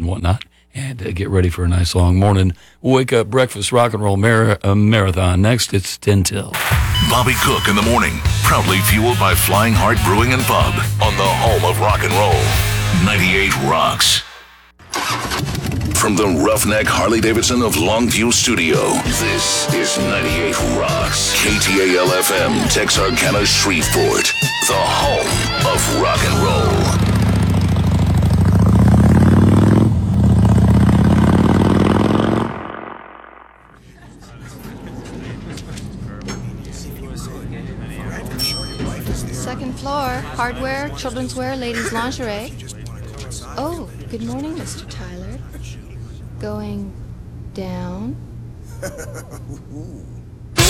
whatnot, and get ready for a nice long morning. Wake up, breakfast, rock and roll marathon. Next, it's 10 till. Bobby Cook in the morning, proudly fueled by Flying Heart Brewing and Pub on the home of rock and roll. 98 Rocks. From the Roughneck Harley-Davidson of Longview Studio, this is 98 Rocks. KTAL-FM, Texarkana, Shreveport, the home of rock and roll. Second floor, hardware, children's wear, ladies' lingerie. Oh, good morning, Mr. Tyler. Going down?